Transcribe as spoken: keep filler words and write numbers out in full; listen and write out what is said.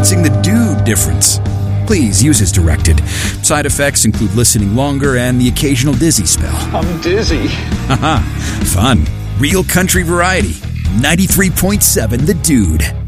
experiencing the dude difference. Please use as directed. Side effects include listening longer and the occasional dizzy spell. I'm dizzy. Haha, fun. Real country variety. ninety-three point seven The Dude.